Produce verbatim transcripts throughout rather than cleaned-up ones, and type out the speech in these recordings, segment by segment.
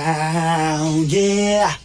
down, yeah.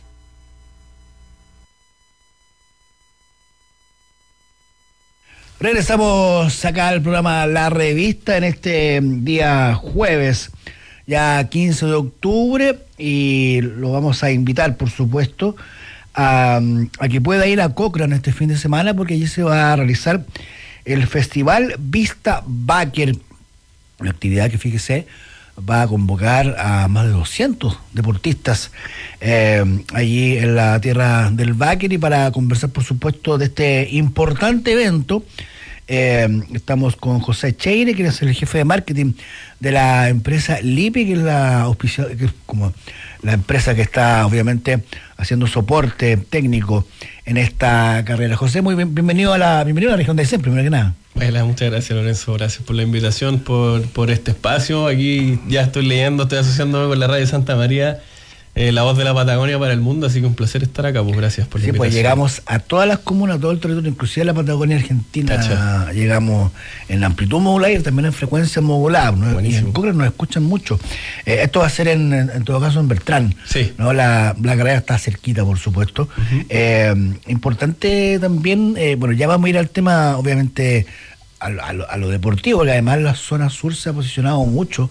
Regresamos acá al programa La Revista en este día jueves, ya quince de octubre, y lo vamos a invitar, por supuesto, a, a que pueda ir a Cochrane este fin de semana, porque allí se va a realizar el Festival Vista Báquer, una actividad que, fíjese, va a convocar a más de doscientos deportistas eh, allí en la tierra del Báquer. Y para conversar, por supuesto, de este importante evento, eh, estamos con José Cheire, que es el jefe de marketing de la empresa Lipi, que es la auspicia, que es como la empresa que está obviamente haciendo soporte técnico en esta carrera. José, muy bien, bienvenido a la bienvenido a la región de Aysén, primero que nada. Bueno, muchas gracias, Lorenzo, gracias por la invitación, por, por este espacio. Aquí ya estoy leyendo, estoy asociándome con la Radio Santa María, eh, la voz de la Patagonia para el mundo, así que un placer estar acá, pues gracias por la sí, invitación. Pues llegamos a todas las comunas, a todo el territorio, inclusive a la Patagonia Argentina. Cacha. Llegamos en amplitud modulada y también en frecuencia modulada, ¿no? Y en Cochrane nos escuchan mucho. Eh, esto va a ser en, en, en todo caso en Beltrán, sí, ¿no? La, la carrera está cerquita, por supuesto. Uh-huh. eh, importante también, eh, bueno, ya vamos a ir al tema, obviamente, A lo, a, lo, a lo deportivo, porque además la zona sur se ha posicionado mucho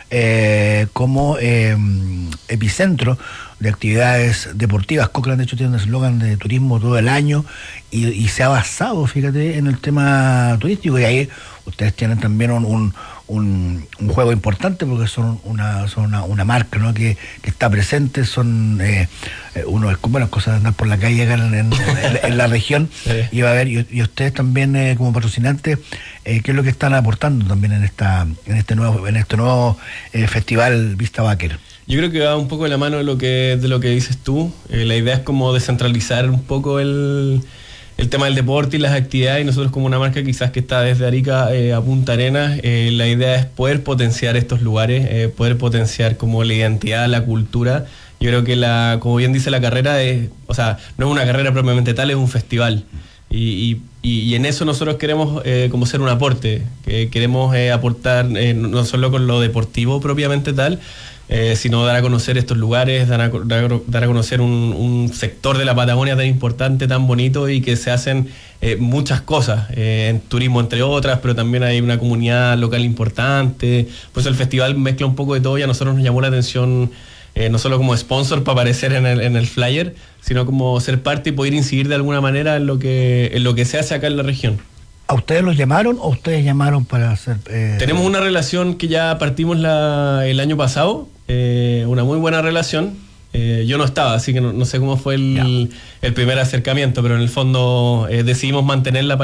eh, como eh, epicentro de actividades deportivas. Cochrane, de hecho, tiene un eslogan de turismo todo el año y, y se ha basado, fíjate, en el tema turístico. Y ahí ustedes tienen también un, un, un, un juego importante, porque son una son una, una marca, ¿no? que, que está presente. Son eh, uno es bueno, cosas de andar por la calle acá en, en, en, en la región. Sí. Y va a haber, y, y ustedes también eh, como patrocinantes, eh, ¿qué es lo que están aportando también en esta en este nuevo en este nuevo eh, festival Vista Báquer? Yo creo que va un poco de la mano de lo que de lo que dices tú. Eh, la idea es como descentralizar un poco el, el tema del deporte y las actividades, y nosotros como una marca quizás que está desde Arica eh, a Punta Arenas, eh, la idea es poder potenciar estos lugares, eh, poder potenciar como la identidad, la cultura. Yo creo que la, como bien dice la carrera, es, o sea, no es una carrera propiamente tal, es un festival. Y, y, y en eso nosotros queremos eh, como ser un aporte, que queremos eh, aportar eh, no solo con lo deportivo propiamente tal, eh, sino dar a conocer estos lugares, dar a, dar, dar a conocer un, un sector de la Patagonia tan importante, tan bonito, y que se hacen eh, muchas cosas, eh, en turismo entre otras, pero también hay una comunidad local importante. Pues el festival mezcla un poco de todo y a nosotros nos llamó la atención, Eh, no solo como sponsor para aparecer en el, en el flyer, sino como ser parte y poder incidir de alguna manera en lo que en lo que se hace acá en la región. ¿A ustedes los llamaron o ustedes llamaron para hacer...? Eh... Tenemos una relación que ya partimos la, el año pasado, eh, una muy buena relación. Eh, yo no estaba, así que no, no sé cómo fue el, el primer acercamiento, pero en el fondo eh, decidimos mantenerla para